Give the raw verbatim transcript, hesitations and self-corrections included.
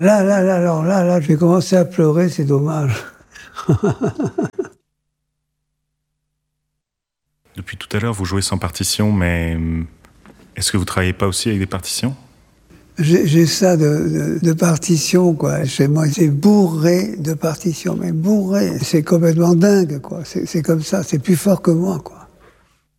Là, là, là, alors là, là, j'ai commencé à pleurer, c'est dommage. Depuis tout à l'heure, vous jouez sans partition, mais est-ce que vous travaillez pas aussi avec des partitions ? J'ai, j'ai ça de, de, de partitions, quoi. Chez moi, c'est bourré de partitions, mais bourré. C'est complètement dingue, quoi. C'est, c'est comme ça, c'est plus fort que moi, quoi.